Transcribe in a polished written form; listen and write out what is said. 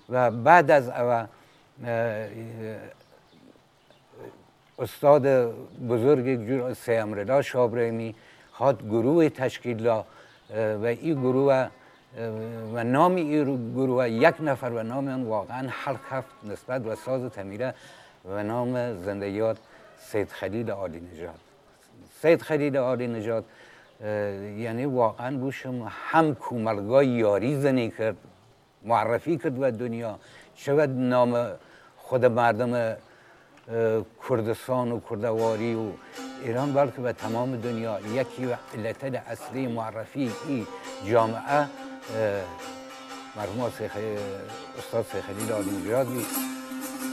و بعد از استاد بزرگ یک جور سید امرالله شابرمی هات گروه تشکیل داد و این گروه و نام این گروه یک نفر و نام اون واقعا حلق هفت نسبت و ساز تمیره و نام زنده یاد سید خلیل عالی نژاد. سید خلیل عالی نژاد یعنی واقعا بوشم هم کوملگاه یاری زنی کرد، معرفی کرد و دنیا شود نام خود مردم کردستان و کردواری و ایران بلکه به تمام دنیا یکی و علت اصلی معرفی این جامعه مرحوم استاد سید خلیل عالی نژاد